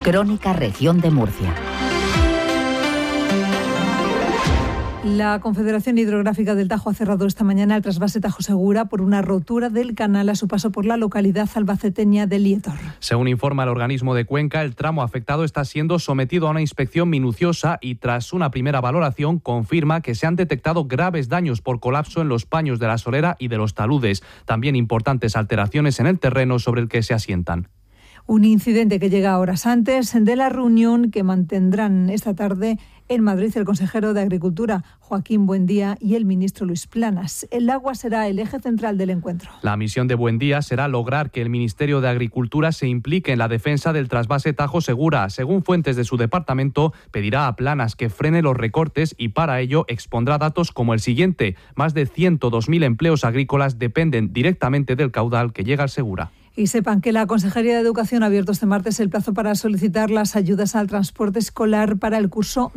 Crónica Región de Murcia. La Confederación Hidrográfica del Tajo ha cerrado esta mañana el trasvase Tajo Segura por una rotura del canal a su paso por la localidad albaceteña de Lietor. Según informa el organismo de Cuenca, el tramo afectado está siendo sometido a una inspección minuciosa y tras una primera valoración confirma que se han detectado graves daños por colapso en los paños de la solera y de los taludes, también importantes alteraciones en el terreno sobre el que se asientan. Un incidente que llega horas antes de la reunión que mantendrán esta tarde en Madrid el consejero de Agricultura, Joaquín Buendía, y el ministro Luis Planas. El agua será el eje central del encuentro. La misión de Buendía será lograr que el Ministerio de Agricultura se implique en la defensa del trasvase Tajo Segura. Según fuentes de su departamento, pedirá a Planas que frene los recortes y para ello expondrá datos como el siguiente. Más de 102.000 empleos agrícolas dependen directamente del caudal que llega al Segura. Y sepan que la Consejería de Educación ha abierto este martes el plazo para solicitar las ayudas al transporte escolar para el curso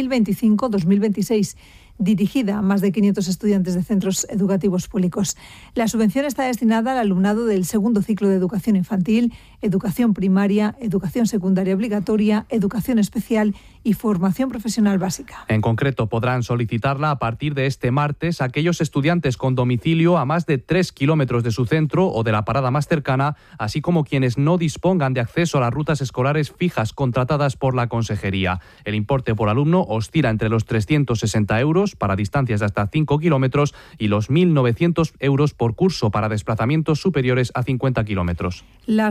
2025-2026, dirigida a más de 500 estudiantes de centros educativos públicos. La subvención está destinada al alumnado del segundo ciclo de educación infantil, educación primaria, educación secundaria obligatoria, educación especial y formación profesional básica. En concreto, podrán solicitarla a partir de este martes aquellos estudiantes con domicilio a más de 3 kilómetros de su centro o de la parada más cercana, así como quienes no dispongan de acceso a las rutas escolares fijas contratadas por la Consejería. El importe por alumno oscila entre los 360 euros para distancias de hasta 5 kilómetros y los 1.900 euros por curso para desplazamientos superiores a 50 kilómetros. Las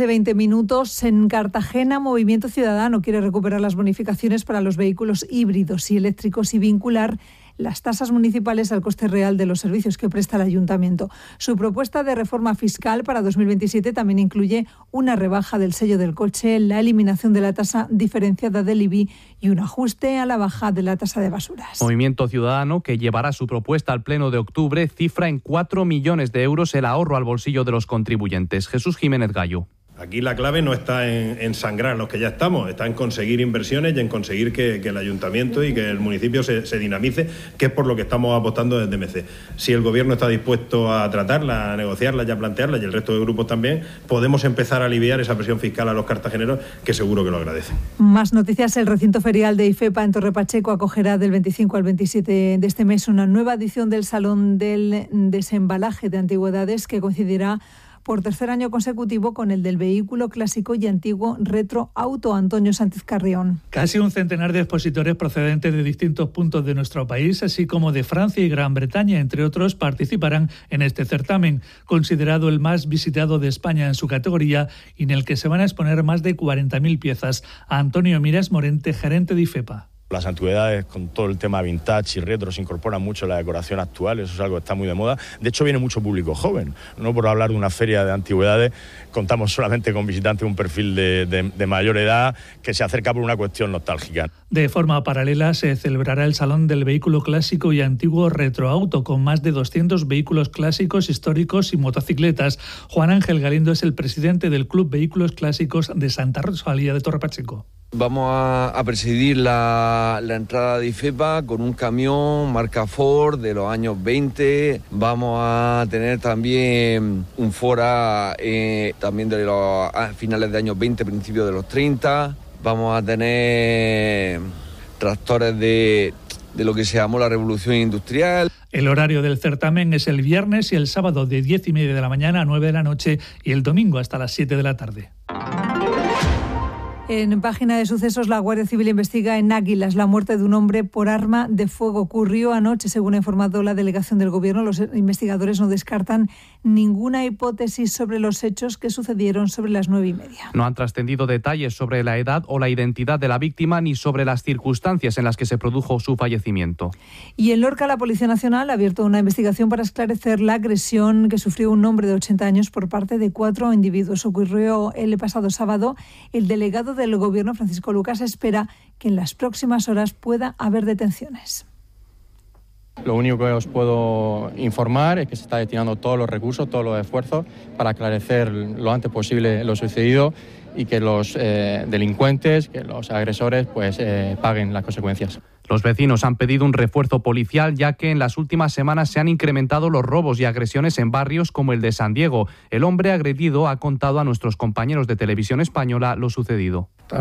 2:20 en Cartagena, Movimiento Ciudadano quiere recuperar las bonificaciones para los vehículos híbridos y eléctricos y vincular las tasas municipales al coste real de los servicios que presta el ayuntamiento. Su propuesta de reforma fiscal para 2027 también incluye una rebaja del sello del coche, la eliminación de la tasa diferenciada del IBI y un ajuste a la baja de la tasa de basuras. Movimiento Ciudadano, que llevará su propuesta al pleno de octubre, cifra en 4 millones de euros el ahorro al bolsillo de los contribuyentes. Jesús Jiménez Gallo. Aquí la clave no está en sangrar los que ya estamos, está en conseguir inversiones y en conseguir que el ayuntamiento y que el municipio se dinamice, que es por lo que estamos apostando desde MC. Si el gobierno está dispuesto a tratarla, a negociarla y a plantearla, y el resto de grupos también, podemos empezar a aliviar esa presión fiscal a los cartageneros, que seguro que lo agradecen. Más noticias. El recinto ferial de IFEPA en Torre Pacheco acogerá del 25 al 27 de este mes una nueva edición del Salón del Desembalaje de Antigüedades, que coincidirá por tercer año consecutivo con el del vehículo clásico y antiguo Retro Auto. Antonio Sánchez Carrión. Casi un centenar de expositores procedentes de distintos puntos de nuestro país, así como de Francia y Gran Bretaña, entre otros, participarán en este certamen, considerado el más visitado de España en su categoría y en el que se van a exponer más de 40.000 piezas. Antonio Miras Morente, gerente de IFEPA. Las antigüedades con todo el tema vintage y retro se incorporan mucho en la decoración actual, eso es algo que está muy de moda. De hecho, viene mucho público joven. No por hablar de una feria de antigüedades, contamos solamente con visitantes de un perfil de mayor edad que se acerca por una cuestión nostálgica. De forma paralela se celebrará el Salón del Vehículo Clásico y Antiguo Retroauto, con más de 200 vehículos clásicos, históricos y motocicletas. Juan Ángel Galindo es el presidente del Club Vehículos Clásicos de Santa Rosalía de Torre Pacheco. Vamos a presidir la entrada de IFEPA con un camión marca Ford de los años 20. Vamos a tener también un Fora también de los finales de años 20, principios de los 30. Vamos a tener tractores de lo que se llamó la Revolución Industrial. El horario del certamen es el viernes y el sábado de 10:30 de la mañana a 9 de la noche y el domingo hasta las 7 de la tarde. En página de sucesos, la Guardia Civil investiga en Águilas la muerte de un hombre por arma de fuego. Ocurrió anoche, según ha informado la delegación del Gobierno. Los investigadores no descartan ninguna hipótesis sobre los hechos que sucedieron sobre las 9:30. No han trascendido detalles sobre la edad o la identidad de la víctima ni sobre las circunstancias en las que se produjo su fallecimiento. Y en Lorca, la Policía Nacional ha abierto una investigación para esclarecer la agresión que sufrió un hombre de 80 años por parte de 4 individuos. Ocurrió el pasado sábado. El delegado del Gobierno, Francisco Lucas, espera que en las próximas horas pueda haber detenciones. Lo único que os puedo informar es que se está destinando todos los recursos, todos los esfuerzos para esclarecer lo antes posible lo sucedido y que los delincuentes, que los agresores, paguen las consecuencias. Los vecinos han pedido un refuerzo policial, ya que en las últimas semanas se han incrementado los robos y agresiones en barrios como el de San Diego. El hombre agredido ha contado a nuestros compañeros de Televisión Española lo sucedido.